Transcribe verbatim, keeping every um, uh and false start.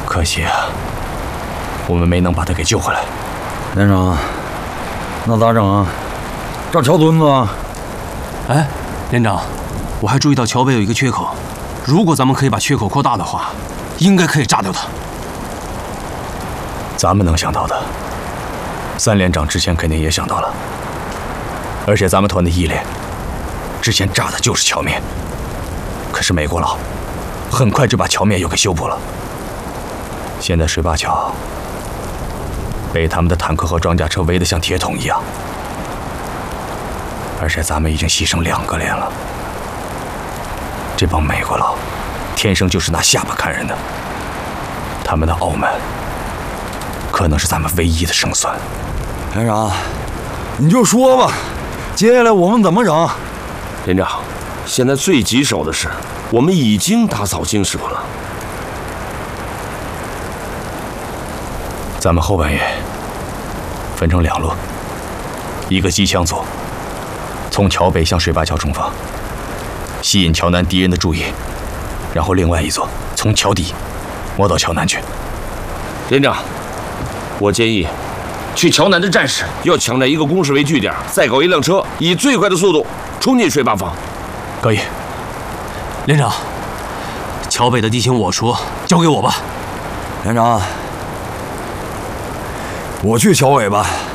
可惜啊，我们没能把他给救回来。 连长，那咋整啊？炸桥墩子啊？ 哎，连长，我还注意到桥北有一个缺口，如果咱们可以把缺口扩大的话，应该可以炸掉它。 咱们能想到的，三连长之前肯定也想到了，而且咱们团的一连之前炸的就是桥面，可是美国佬很快就把桥面又给修补了。现在水坝桥被他们的坦克和装甲车围得像铁桶一样，而且咱们已经牺牲两个连了。这帮美国佬天生就是拿下巴看人的，他们的傲慢可能是咱们唯一的胜算。 连长，你就说吧，接下来我们怎么整？ 连长，现在最棘手的是，我们已经打扫京师部了。 咱们后半夜分成两路，一个机枪组从桥北向水坝桥冲锋，吸引桥南敌人的注意，然后另外一组从桥底摸到桥南去。 连长，我建议去桥南的战士要抢在一个工事为据点，再搞一辆车，以最快的速度冲进水坝房。 可以。 连长，桥北的地形我说，交给我吧。 连长，我去桥尾吧。